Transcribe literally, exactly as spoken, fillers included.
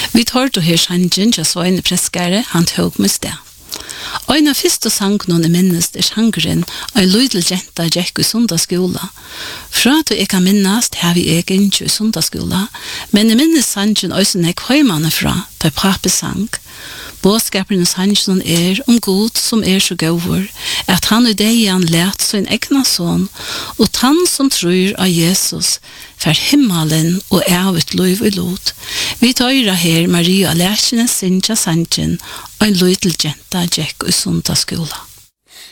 Vi tar til her sangen til Svein Preskare, han tog med sted. Og en av første sangen i minnes er sangeren av en lydel jenta gikk i sundagsskola. Fra at jeg kan minnes har vi egen ikke i sundagsskola, men i minnes sangen også nek høymane fra, da pape sang. Bådskapen i sangen er om Gud som er så gover, at han i deg han let sin egna son, og han som tror av Jesus, for himmelen og evet liv i lot. Vi tøyrer her Maria Læsjene Sinja Sanchen, og en lydel jenta gikk i sundagsskola.